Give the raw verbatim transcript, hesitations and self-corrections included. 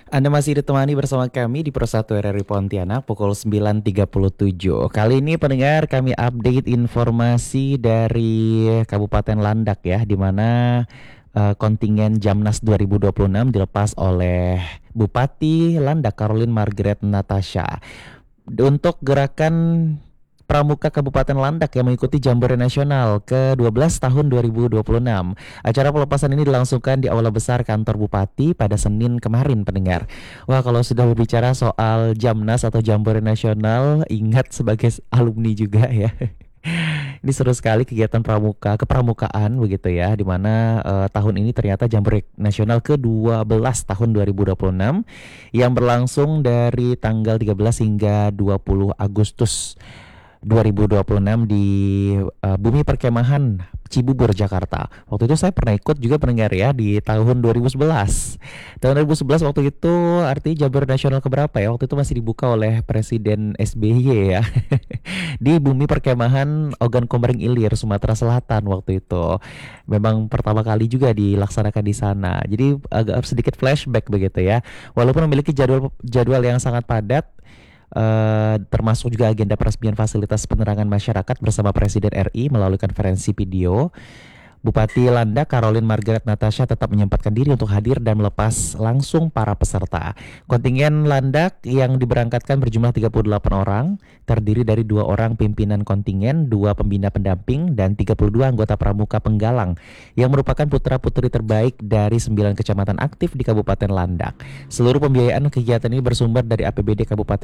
Anda masih ditemani bersama kami di Pro satu R R I Pontianak pukul sembilan tiga puluh tujuh. Kali ini pendengar kami update informasi dari Kabupaten Landak ya, di mana eh, kontingen Jamnas dua ribu dua puluh enam dilepas oleh Bupati Landak Caroline Margaret Natasha. Untuk gerakan Pramuka Kabupaten Landak yang mengikuti Jambore Nasional ke dua belas tahun dua ribu dua puluh enam. Acara pelepasan ini dilangsungkan di Aula Besar Kantor Bupati pada Senin kemarin, pendengar. Wah, kalau sudah berbicara soal Jamnas atau Jambore Nasional, ingat sebagai alumni juga ya. Ini seru sekali kegiatan pramuka, kepramukaan begitu ya, di mana eh, tahun ini ternyata Jambore Nasional ke dua belas tahun dua ribu dua puluh enam yang berlangsung dari tanggal tiga belas hingga dua puluh Agustus dua ribu dua puluh enam di uh, Bumi Perkemahan Cibubur, Jakarta. Waktu itu saya pernah ikut juga, pendengar ya, di tahun dua ribu sebelas. Tahun dua ribu sebelas waktu itu artinya Jabar Nasional keberapa ya? Waktu itu masih dibuka oleh Presiden S B Y ya. Di Bumi Perkemahan Ogan Komering Ilir, Sumatera Selatan waktu itu. Memang pertama kali juga dilaksanakan di sana. Jadi agak sedikit flashback begitu ya. Walaupun memiliki jadwal jadwal yang sangat padat, eh, termasuk juga agenda peresmian fasilitas penerangan masyarakat bersama Presiden R I melalui konferensi video. Bupati Landak Caroline Margaret Natasha tetap menyempatkan diri untuk hadir dan melepas langsung para peserta. Kontingen Landak yang diberangkatkan berjumlah tiga puluh delapan orang, terdiri dari dua orang pimpinan kontingen, dua pembina pendamping, dan tiga puluh dua anggota pramuka penggalang yang merupakan putra-putri terbaik dari sembilan kecamatan aktif di Kabupaten Landak. Seluruh pembiayaan kegiatan ini bersumber dari A P B D Kabupaten